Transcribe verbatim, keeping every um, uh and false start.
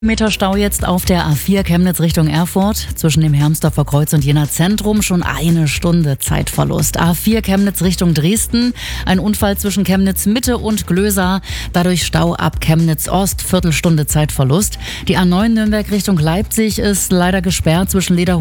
Meter Stau jetzt auf der A vier Chemnitz Richtung Erfurt. Zwischen dem Hermsdorfer Kreuz und Jena Zentrum schon eine Stunde Zeitverlust. A vier Chemnitz Richtung Dresden. Ein Unfall zwischen Chemnitz Mitte und Glösa. Dadurch Stau ab Chemnitz Ost. Viertelstunde Zeitverlust. Die A neun Nürnberg Richtung Leipzig ist leider gesperrt zwischen Lederhof